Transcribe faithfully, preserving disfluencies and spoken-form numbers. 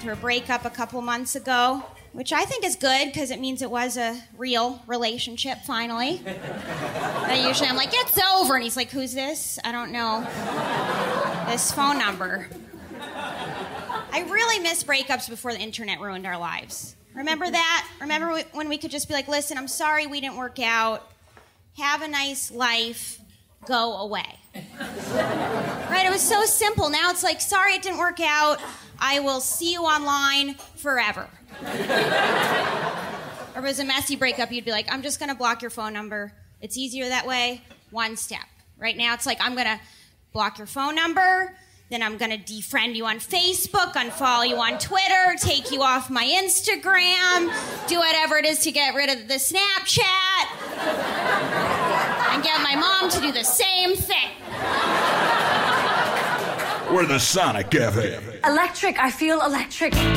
through a breakup a couple months ago, which I think is good because it means it was a real relationship finally. And usually I'm like, it's over. And he's like, who's this? I don't know. This phone number. I really miss breakups before the internet ruined our lives. Remember that? Remember when we could just be like, listen, I'm sorry we didn't work out. Have a nice life. Go away. Right? It was so simple. Now it's like, sorry it didn't work out. I will see you online forever. Or if it was a messy breakup, you'd be like, I'm just going to block your phone number. It's easier that way. One step. Right now it's like, I'm going to block your phone number. Then I'm going to defriend you on Facebook, unfollow you on Twitter, take you off my Instagram, do whatever it is to get rid of the Snapchat, and get my mom to do the same thing. We're the Sonic Cafe. Electric, I feel electric.